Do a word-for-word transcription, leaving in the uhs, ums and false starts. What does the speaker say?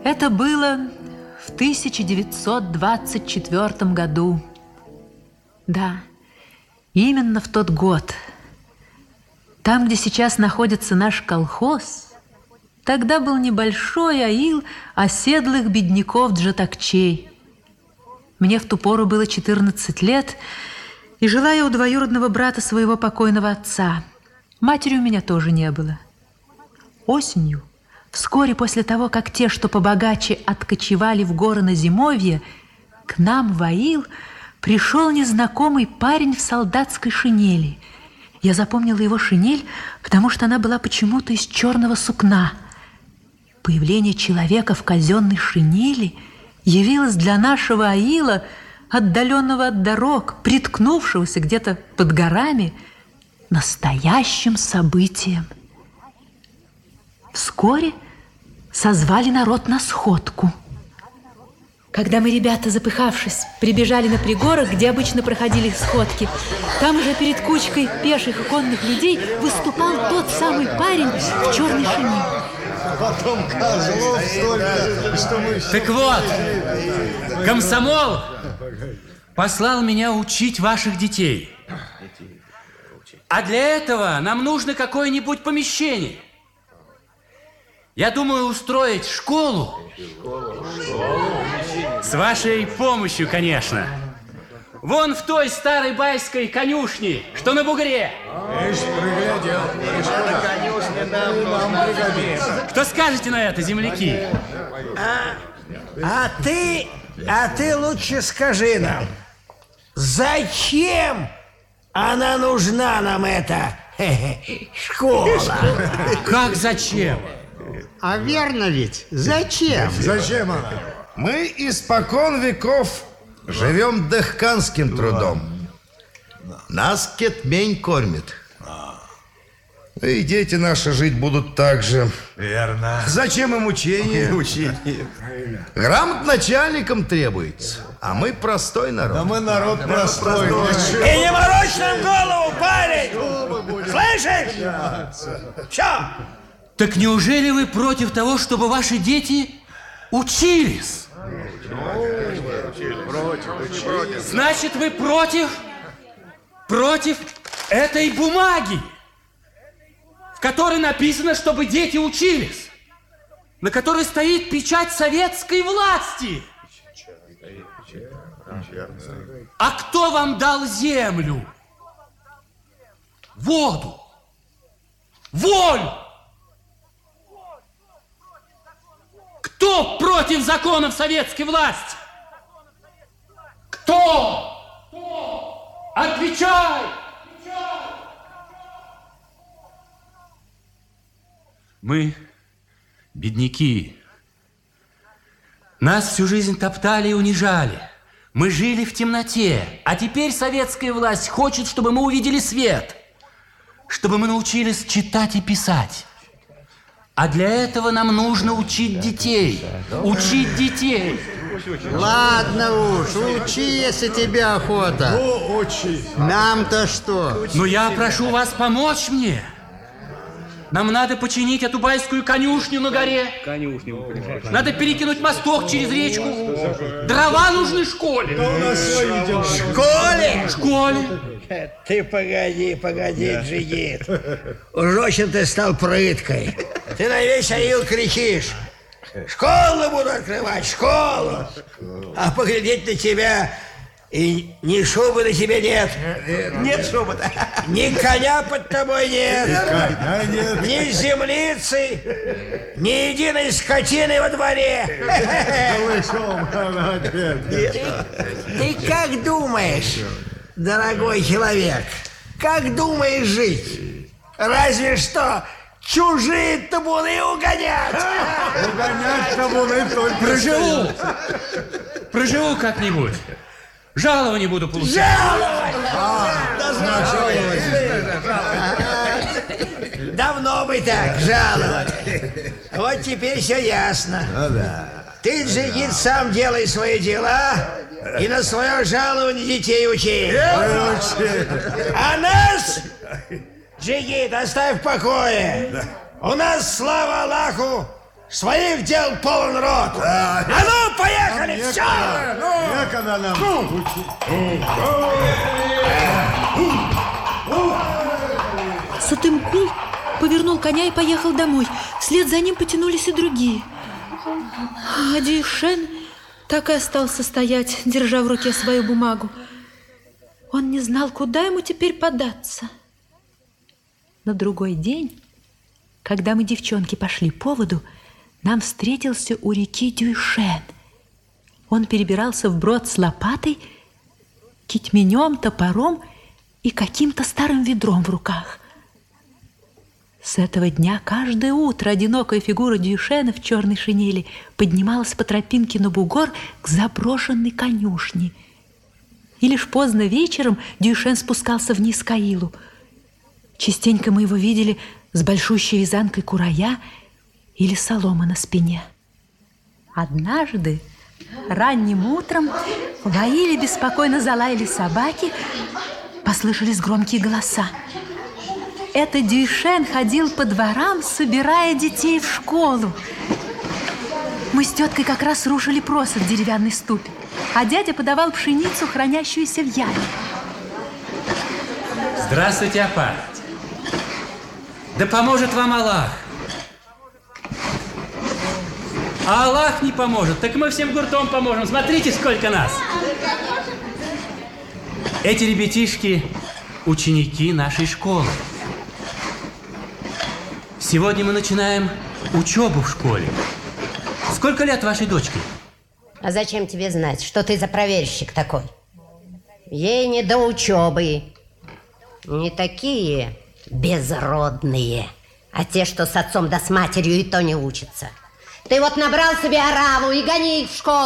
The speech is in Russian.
Это было в тысяча девятьсот двадцать четвёртом году. Да, именно в тот год. Там, где сейчас находится наш колхоз, тогда был небольшой аил оседлых бедняков-джатакчей. Мне в ту пору было четырнадцать лет, и жила я у двоюродного брата своего покойного отца. Матери у меня тоже не было. Осенью, вскоре после того, как те, что побогаче, откочевали в горы на зимовье, к нам в аил пришел незнакомый парень в солдатской шинели. Я запомнила его шинель, потому что она была почему-то из черного сукна. Появление человека в казенной шинели явилось для нашего аила, отдаленного от дорог, приткнувшегося где-то под горами, настоящим событием. Вскоре созвали народ на сходку. Когда мы, ребята, запыхавшись, прибежали на пригорок, где обычно проходили сходки, там уже перед кучкой пеших и конных людей выступал тот самый парень в черной шинели. Потом козлов столько, что мы... Так вот, комсомол послал меня учить ваших детей. А для этого нам нужно какое-нибудь помещение. Я думаю устроить школу. С вашей помощью, конечно. Вон в той старой байской конюшне, что на бугре. Ишь, приглядел. Что скажете на это, земляки? А, а ты, а ты лучше скажи нам, зачем она нужна нам, эта школа? Как зачем? А верно ведь? Зачем? Зачем она? Мы испокон веков живем дыхканским трудом. Нас кетмень кормит. И дети наши жить будут так же. Верно. Зачем им учение? Учение. Грамот начальникам требуется, а мы простой народ. Да мы народ простой. И не морочь нам голову, парень! Слышишь? Все! Так неужели вы против того, чтобы ваши дети учились? Значит, вы против, против этой бумаги, в которой написано, чтобы дети учились, на которой стоит печать советской власти. А кто вам дал землю, воду, волю? Кто против законов советской власти? Кто? Кто? Отвечай! Мы бедняки. Нас всю жизнь топтали и унижали. Мы жили в темноте. А теперь советская власть хочет, чтобы мы увидели свет. Чтобы мы научились читать и писать. А для этого нам нужно учить детей. Учить детей. Ладно уж, учи, если тебе охота. Ну, учи. Нам-то что? Но я прошу вас помочь мне. Нам надо починить эту байскую конюшню на горе. Надо перекинуть мосток через речку. Дрова нужны школе. Школе? Школе. Ты погоди, погоди, Джигит. Уж очень ты стал прыткой. Ты на весь аил кричишь: школу буду открывать, школу. А поглядеть на тебя, и ни шубы на тебе нет. Нет шубы-то. Ни коня под тобой нет. Коня нет. Ни землицы, ни единой скотины во дворе. Слышал, молодец. Ты как думаешь, дорогой человек, как думаешь жить? Разве что чужие табуны угонять. Угонять табуны только... Проживу. Проживу как-нибудь. Жалование буду получать. Жаловать! Давно бы так жаловать. Вот теперь все ясно. Ты, Джигит, сам делай свои дела и на свое жалование детей учи. А нас, Джигит, оставь в покое. У нас, слава Аллаху, Своих дел полон рот. А ну, поехали, все! Как она нам учит? Сатымкул повернул коня и поехал домой. Вслед за ним потянулись и другие. А Дюйшен так и остался стоять, держа в руке свою бумагу. Он не знал, куда ему теперь податься. На другой день, когда мы, девчонки, пошли по воду, нам встретился у реки Дюйшен. Он перебирался вброд с лопатой, китьменем, топором и каким-то старым ведром в руках. С этого дня каждое утро одинокая фигура Дюйшена в черной шинели поднималась по тропинке на бугор к заброшенной конюшне. И лишь поздно вечером Дюйшен спускался вниз к аилу. Частенько мы его видели с большущей вязанкой курая или соломы на спине. Однажды ранним утром в аиле беспокойно залаяли собаки, послышались громкие голоса. Это Дюйшен ходил по дворам, собирая детей в школу. Мы с теткой как раз рушили просад в деревянной ступе, а дядя подавал пшеницу, хранящуюся в яме. Здравствуйте, апа. Да поможет вам Аллах. А Аллах не поможет, так мы всем гуртом поможем. Смотрите, сколько нас. Эти ребятишки – ученики нашей школы. Сегодня мы начинаем учебу в школе. Сколько лет вашей дочке? А зачем тебе знать, что ты за проверщик такой? Ей не до учебы. Не такие безродные, а те, что с отцом да с матерью и то не учатся. Ты вот набрал себе ораву и гони их в школу.